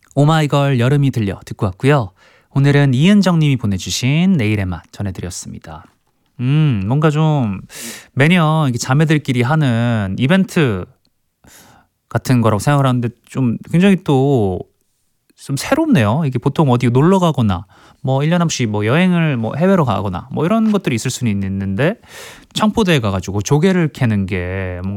오마이걸 여름이 들려 듣고 왔고요. 오늘은 이은정 님이 보내주신 내일의 맛 전해드렸습니다. 뭔가 좀 매년 이렇게 자매들끼리 하는 이벤트 같은 거라고 생각을 하는데 좀 굉장히 또 좀 새롭네요. 이게 보통 어디 놀러 가거나 뭐 1년에 한 번씩 뭐 여행을 뭐 해외로 가거나 뭐 이런 것들이 있을 수는 있는데, 창포대에 가가지고 조개를 캐는 게